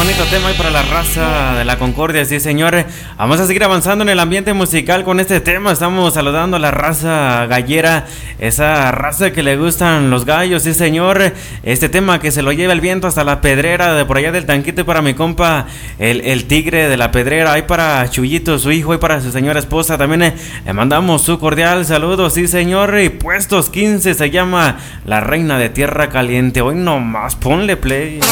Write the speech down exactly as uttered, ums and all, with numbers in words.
bonito tema ahí para la raza de la Concordia, sí señores. Vamos a seguir avanzando en el ambiente musical con este tema. Estamos saludando a la raza gallera, esa raza que le gustan los gallos, sí señor. Este tema que se lo lleva el viento hasta la Pedrera, de por allá del Tanquito, para mi compa, el, el tigre de la Pedrera, ahí para Chuyito, su hijo, y para su señora esposa. También eh, le mandamos su cordial saludo, sí señor. Y Puestos quince se llama La Reina de Tierra Caliente. Hoy nomás, ponle play.